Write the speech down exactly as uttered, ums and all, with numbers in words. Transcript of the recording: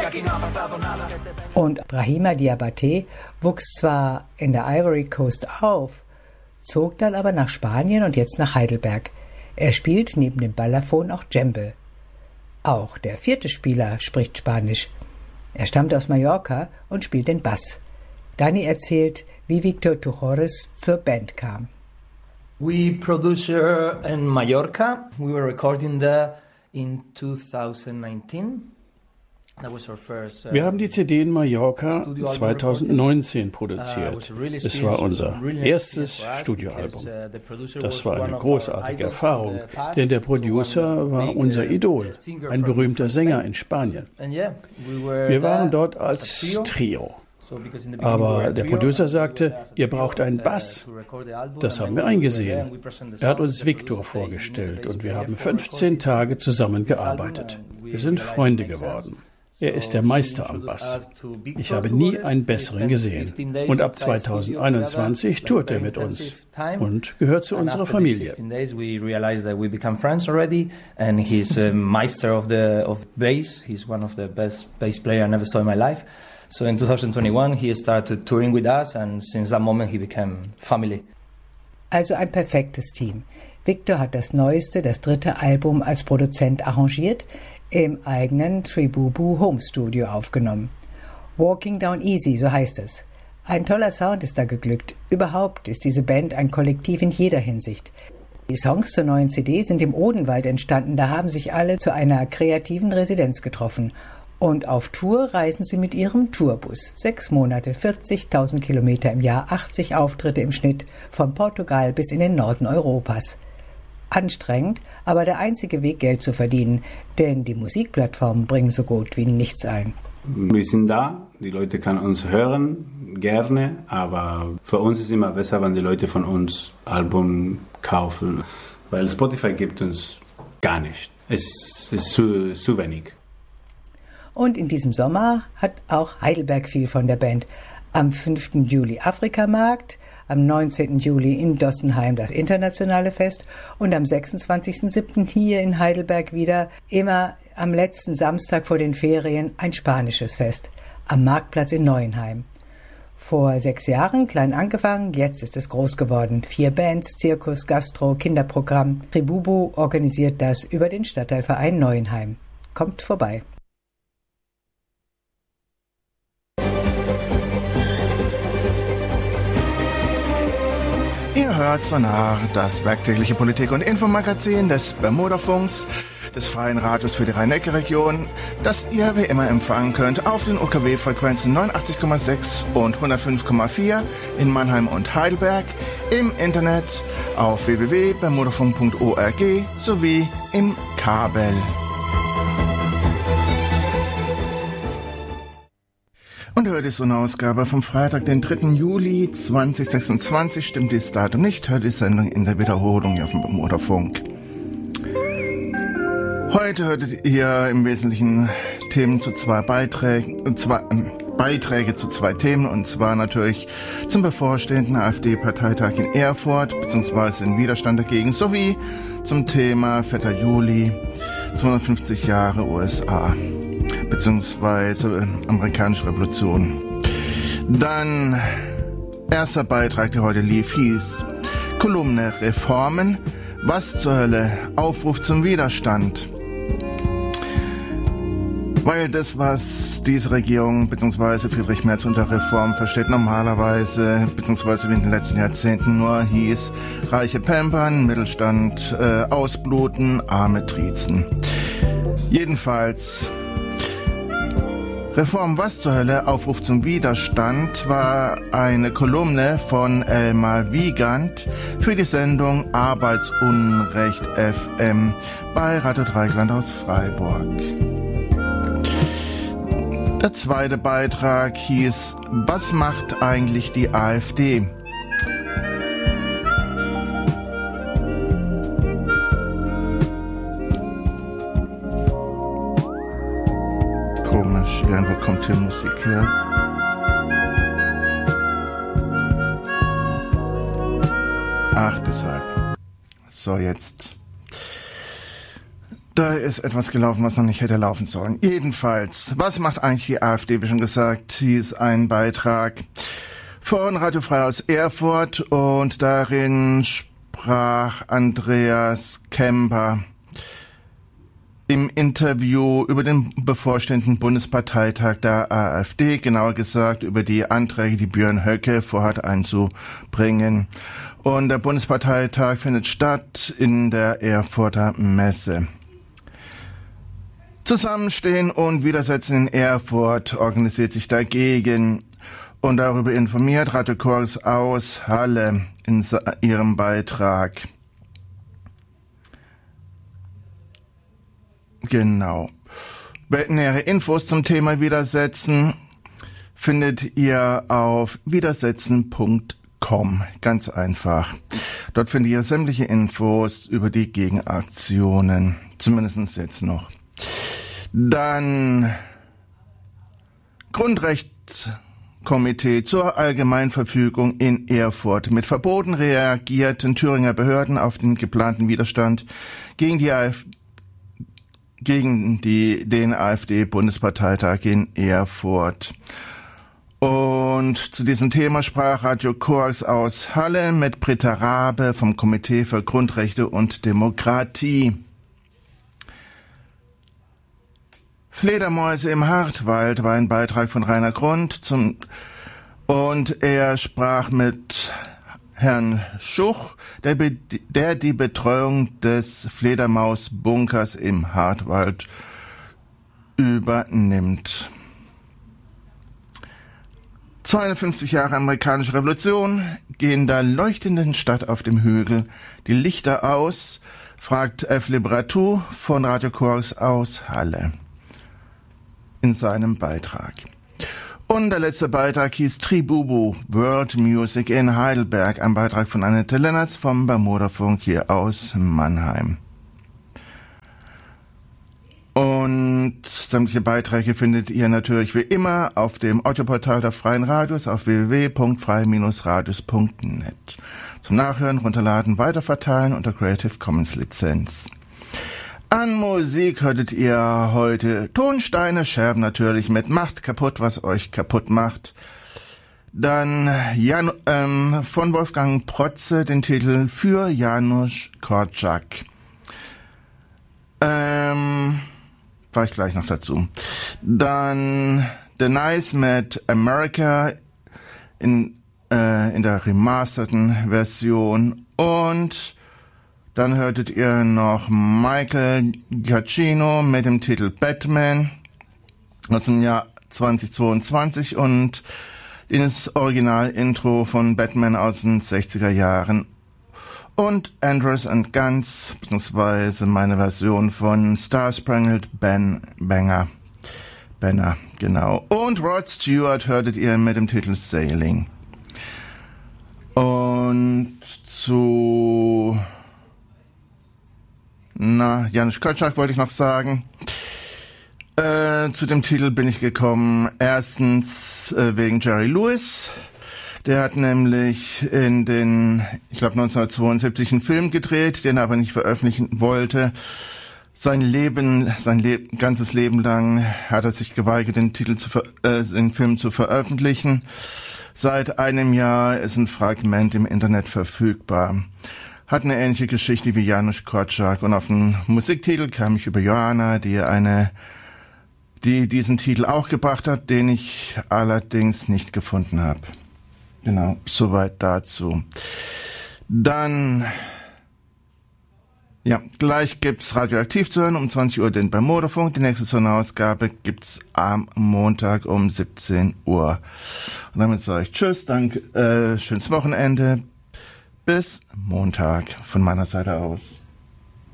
Und Brahima Diabaté wuchs zwar in der Ivory Coast auf, zog dann aber nach Spanien und jetzt nach Heidelberg. Er spielt neben dem Balafon auch Djembe. Auch der vierte Spieler spricht Spanisch. Er stammt aus Mallorca und spielt den Bass. Dani erzählt, wie Victor Tujores zur Band kam. We produced her in Mallorca. We were recording there in twenty nineteen. Wir haben die C D in Mallorca zwanzig neunzehn produziert. Es war unser erstes Studioalbum. Das war eine großartige Erfahrung, denn der Producer war unser Idol, ein berühmter Sänger in Spanien. Wir waren dort als Trio. Aber der Producer sagte, ihr braucht einen Bass. Das haben wir eingesehen. Er hat uns Victor vorgestellt und wir haben fünfzehn Tage zusammen gearbeitet. Wir sind Freunde geworden. Er ist der Meister am Bass. Ich habe nie einen besseren gesehen. Und ab zwanzig einundzwanzig tourt er mit uns und gehört zu unserer Familie. So in twenty twenty-one he started touring with us and since that moment he became family. Also ein perfektes Team. Victor hat das neueste, das dritte Album als Produzent arrangiert, im eigenen Tribubu Home Studio aufgenommen. Walking Down Easy, so heißt es. Ein toller Sound ist da geglückt. Überhaupt ist diese Band ein Kollektiv in jeder Hinsicht. Die Songs zur neuen C D sind im Odenwald entstanden, da haben sich alle zu einer kreativen Residenz getroffen. Und auf Tour reisen sie mit ihrem Tourbus. Sechs Monate, vierzigtausend Kilometer im Jahr, achtzig Auftritte im Schnitt, von Portugal bis in den Norden Europas. Anstrengend, aber der einzige Weg, Geld zu verdienen, denn die Musikplattformen bringen so gut wie nichts ein. Wir sind da, die Leute können uns hören, gerne, aber für uns ist es immer besser, wenn die Leute von uns Album kaufen, weil Spotify gibt uns gar nicht. Es ist zu, zu wenig. Und in diesem Sommer hat auch Heidelberg viel von der Band. Am fünften Juli Afrikamarkt, am neunzehnten Juli in Dossenheim das internationale Fest und am sechsundzwanzigsten siebten hier in Heidelberg wieder, immer am letzten Samstag vor den Ferien, ein spanisches Fest am Marktplatz in Neuenheim. Vor sechs Jahren klein angefangen, jetzt ist es groß geworden. Vier Bands, Zirkus, Gastro, Kinderprogramm. Tribubu organisiert das über den Stadtteilverein Neuenheim. Kommt vorbei. Ihr hört Sonar, das werktägliche Politik- und Infomagazin des Bermudafunks, des Freien Radios für die Rhein-Neckar-Region, das ihr wie immer empfangen könnt auf den U K W-Frequenzen neunundachtzig Komma sechs und hundertfünf Komma vier in Mannheim und Heidelberg, im Internet auf w w w punkt bermudafunk punkt org sowie im Kabel. Und heute ist so eine Ausgabe vom Freitag, den dritten Juli zweitausendsechsundzwanzig. Stimmt dieses Datum nicht, hört die Sendung in der Wiederholung hier auf dem Bermudafunk. Heute hörtet ihr im Wesentlichen Themen zu zwei Beiträgen, zwei, äh, Beiträge zu zwei Themen, und zwar natürlich zum bevorstehenden AfD-Parteitag in Erfurt, beziehungsweise den Widerstand dagegen, sowie zum Thema Vetter Juli, zweihundertfünfzig Jahre U S A. Beziehungsweise amerikanische Revolution. Dann erster Beitrag, der heute lief, hieß Kolumne Reformen. Was zur Hölle? Aufruf zum Widerstand. Weil das, was diese Regierung bzw. Friedrich Merz unter Reform versteht, normalerweise bzw. in den letzten Jahrzehnten nur hieß, Reiche pampern, Mittelstand äh, ausbluten, Arme triezen. Jedenfalls Reform, was zur Hölle? Aufruf zum Widerstand war eine Kolumne von Elmar Wiegand für die Sendung Arbeitsunrecht F M bei Radio Dreieckland aus Freiburg. Der zweite Beitrag hieß, was macht eigentlich die AfD? Komisch, irgendwo kommt hier Musik her. Ach, deshalb. So, jetzt. Da ist etwas gelaufen, was noch nicht hätte laufen sollen. Jedenfalls, was macht eigentlich die AfD, wie schon gesagt? Sie ist ein Beitrag von Radio Frei aus Erfurt und darin sprach Andreas Kemper im Interview über den bevorstehenden Bundesparteitag der AfD, genauer gesagt über die Anträge, die Björn Höcke vorhat einzubringen. Und der Bundesparteitag findet statt in der Erfurter Messe. Zusammenstehen und Widersetzen in Erfurt organisiert sich dagegen und darüber informiert Radio Chorus aus Halle in ihrem Beitrag. Genau. Nähere Infos zum Thema Widersetzen findet ihr auf widersetzen punkt com. Ganz einfach. Dort findet ihr sämtliche Infos über die Gegenaktionen. Zumindest jetzt noch. Dann Grundrechtskomitee zur Allgemeinverfügung in Erfurt. Mit Verboten reagierten Thüringer Behörden auf den geplanten Widerstand gegen die AfD. gegen die, den AfD-Bundesparteitag in Erfurt. Und zu diesem Thema sprach Radio Chorus aus Halle mit Britta Rabe vom Komitee für Grundrechte und Demokratie. Fledermäuse im Hartwald war ein Beitrag von Rainer Grund zum, und er sprach mit Herrn Schuch, der, der die Betreuung des Fledermausbunkers im Hartwald übernimmt. zweiundfünfzig Jahre amerikanische Revolution, gehen der leuchtenden Stadt auf dem Hügel die Lichter aus, fragt F. Liberatou von Radio Chorus aus Halle in seinem Beitrag. Und der letzte Beitrag hieß Tribubu, World Music in Heidelberg, ein Beitrag von Annette Lennertz vom Bermudafunk hier aus Mannheim. Und sämtliche Beiträge findet ihr natürlich wie immer auf dem Audioportal der Freien Radios auf w w w punkt frei radios punkt net. Zum Nachhören, runterladen, weiterverteilen unter Creative Commons Lizenz. An Musik hörtet ihr heute Tonsteine, Scherben natürlich mit Macht kaputt, was euch kaputt macht. Dann Jan, ähm, von Wolfgang Protze den Titel Für Janusz Korczak. Ähm, war ich gleich noch dazu. Dann The Nice mit America in, äh, in der remasterten Version und dann hörtet ihr noch Michael Giacchino mit dem Titel Batman aus dem Jahr zweitausendzweiundzwanzig und das Original-Intro von Batman aus den sechziger Jahren und Andrews and Guns, beziehungsweise meine Version von Star Spangled Ben Banger. Banner, genau. Und Rod Stewart hörtet ihr mit dem Titel Sailing. Und zu... Na, Janusz Korczak wollte ich noch sagen. Äh, zu dem Titel bin ich gekommen, erstens äh, wegen Jerry Lewis. Der hat nämlich in den, ich glaube neunzehnhundertzweiundsiebzig einen Film gedreht, den er aber nicht veröffentlichen wollte. Sein Leben, sein Le- ganzes Leben lang hat er sich geweigert, den Titel zu ver- äh, den Film zu veröffentlichen. Seit einem Jahr ist ein Fragment im Internet verfügbar. Hat eine ähnliche Geschichte wie Janusz Korczak und auf den Musiktitel kam ich über Johanna, die eine, die diesen Titel auch gebracht hat, den ich allerdings nicht gefunden habe. Genau, soweit dazu. Dann, ja, gleich gibt's Radioaktiv zu hören um zwanzig Uhr den Bermudafunk. Die nächste Sonderausgabe gibt's am Montag um siebzehn Uhr. Und damit sage ich Tschüss, danke, äh, schönes Wochenende. Bis Montag von meiner Seite aus.